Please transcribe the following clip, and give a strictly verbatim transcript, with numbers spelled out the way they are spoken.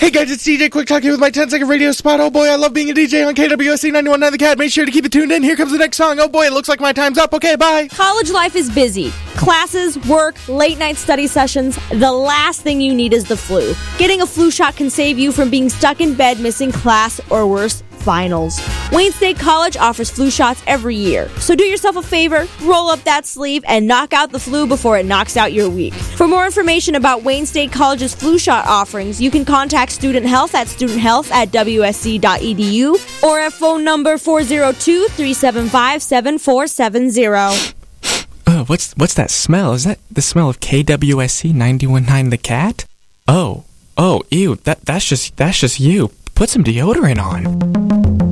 Hey guys, it's D J Quick Talk here with my ten second radio spot. Oh boy, I love being a D J on K W S C ninety-one point nine The Cat. Make sure to keep it tuned in. Here comes the next song. Oh boy, it looks like my time's up. Okay, bye. College life is busy. Classes, work, late night study sessions. The last thing you need is the flu. Getting a flu shot can save you from being stuck in bed missing class or worse, finals. Wayne State College offers flu shots every year. So do yourself a favor, roll up that sleeve, and knock out the flu before it knocks out your week. For more information about Wayne State College's flu shot offerings, you can contact Student Health at studenthealth at w s c dot e d u or at phone number four oh two, three seven five, seven four seven zero. Oh, what's what's that smell? Is that the smell of K W S C ninety-one point nine The Cat? Oh, oh, ew, that that's just that's just you. Put some deodorant on.